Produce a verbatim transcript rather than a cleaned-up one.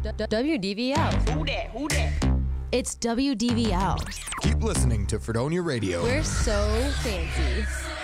W D V L. Who dat? Who dat? It's W D V L. Keep listening to Fredonia Radio. We're so fancy.